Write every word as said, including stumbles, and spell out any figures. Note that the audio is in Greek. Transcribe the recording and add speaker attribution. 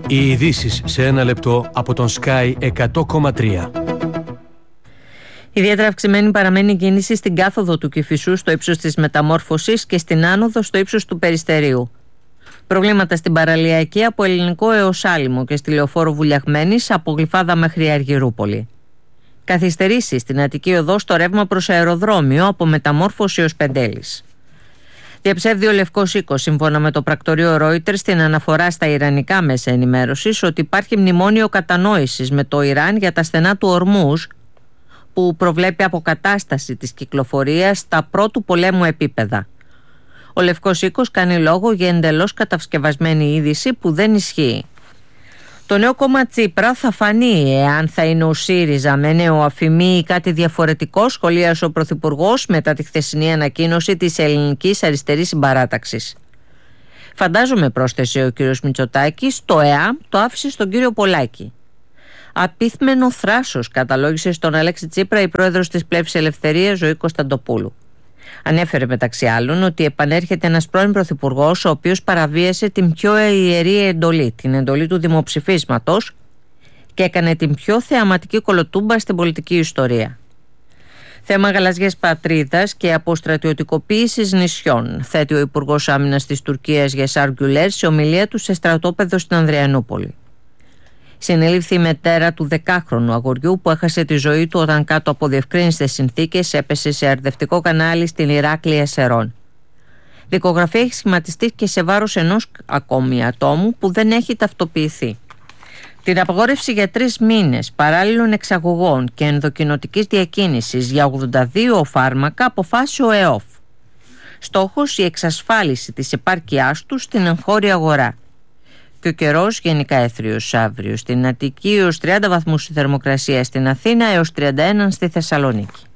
Speaker 1: Οι ειδήσεις σε ένα λεπτό από τον Sky εκατό κόμμα τρία.
Speaker 2: Ιδιαίτερα αυξημένη παραμένει η κίνηση στην κάθοδο του Κηφισού στο ύψος της Μεταμόρφωσης και στην άνοδο στο ύψος του Περιστερίου. Προβλήματα στην παραλιακή από Ελληνικό έως Άλυμο και στη Λεωφόρο Βουλιαγμένης από Γλυφάδα μέχρι Αργυρούπολη. Καθυστερήσεις στην Αττική Οδό στο ρεύμα προς αεροδρόμιο από Μεταμόρφωση έως Πεντέλης. Διαψεύδει ο Λευκός Οίκος, σύμφωνα με το πρακτορείο Reuters, στην αναφορά στα ιρανικά μέσα ενημέρωσης ότι υπάρχει μνημόνιο κατανόησης με το Ιράν για τα στενά του Ορμούζ, που προβλέπει αποκατάσταση της κυκλοφορίας στα πρώτου πολέμου επίπεδα. Ο Λευκός Οίκος κάνει λόγο για εντελώς κατασκευασμένη είδηση που δεν ισχύει. Το νέο κόμμα Τσίπρα θα φανεί εάν θα είναι ο ΣΥΡΙΖΑ με νέο αφημί ή κάτι διαφορετικό, σχολίασε ο Πρωθυπουργός μετά τη χθεσινή ανακοίνωση της Ελληνικής Αριστερής Συμπαράταξης. Φαντάζομαι, πρόσθεσε ο κ. Μητσοτάκης, το ΕΑΜ το άφησε στον κύριο Πολάκη. Απίθμενο θράσος, καταλόγισε στον Αλέξη Τσίπρα η πρόεδρος της Πλεύσης Ελευθερίας, Ζωή Κωνσταντοπούλου. Ανέφερε μεταξύ άλλων ότι επανέρχεται ένας πρώην πρωθυπουργός ο οποίος παραβίασε την πιο ιερή εντολή, την εντολή του δημοψηφίσματος, και έκανε την πιο θεαματική κολοτούμπα στην πολιτική ιστορία. Θέμα γαλαζιές πατρίδας και αποστρατιωτικοποίησης νησιών, θέτει ο Υπουργός Άμυνας της Τουρκίας Γιασάρ Γκουλέρ σε ομιλία του σε στρατόπεδο στην Ανδριανούπολη. Συνελήφθη η μητέρα του δεκάχρονου αγοριού που έχασε τη ζωή του όταν κάτω από διευκρίνηστες συνθήκες έπεσε σε αρδευτικό κανάλι στην Ηράκλεια Σερών. Δικογραφία έχει σχηματιστεί και σε βάρος ενός ακόμη ατόμου που δεν έχει ταυτοποιηθεί. Την απαγόρευση για τρεις μήνες παράλληλων εξαγωγών και ενδοκοινοτικής διακίνησης για ογδόντα δύο φάρμακα αποφάσισε ο ΕΟΦ. Στόχος η εξασφάλιση της επάρκειάς του στην εγχώρια αγορά. Και ο καιρός γενικά έθριος αύριο στην Αττική έως τριάντα βαθμούς η θερμοκρασία στην Αθήνα έως τριάντα ένα στη Θεσσαλονίκη.